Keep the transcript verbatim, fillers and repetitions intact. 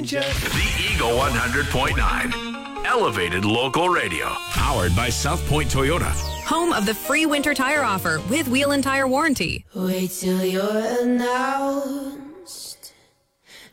Ninja. The Eagle one hundred point nine. Elevated local radio. Powered by South Point Toyota. Home of the free winter tire offer with wheel and tire warranty. Wait till you're announced.